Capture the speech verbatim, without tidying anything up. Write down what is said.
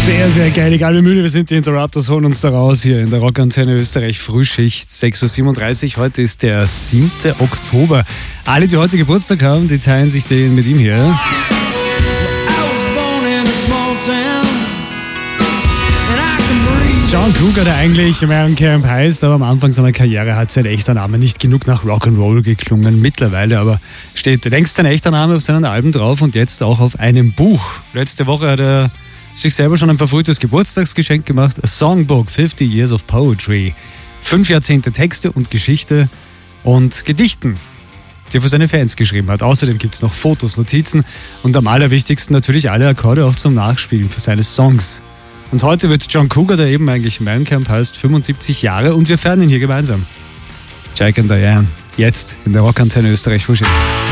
Sehr, sehr geil. Egal wie müde wir sind, die Interrupters holen uns da raus hier in der Rockantenne Österreich Frühschicht. sechs Uhr siebenunddreißig, heute ist der siebte Oktober. Alle, die heute Geburtstag haben, die teilen sich den mit ihm hier. John Cougar, der eigentlich Mellencamp heißt, aber am Anfang seiner Karriere hat sein echter Name nicht genug nach Rock'n'Roll geklungen. Mittlerweile aber steht längst sein echter Name auf seinen Alben drauf und jetzt auch auf einem Buch. Letzte Woche hat er sich selber schon ein verfrühtes Geburtstagsgeschenk gemacht. A Songbook, fifty Years of Poetry. Fünf Jahrzehnte Texte und Geschichte und Gedichten, die er für seine Fans geschrieben hat. Außerdem gibt es noch Fotos, Notizen und am allerwichtigsten natürlich alle Akkorde auch zum Nachspielen für seine Songs. Und heute wird John Cougar, der eben eigentlich Mellencamp heißt, fünfundsiebzig Jahre und wir feiern ihn hier gemeinsam. Jack and Diane, jetzt in der Rockantenne Österreich Frühschicht.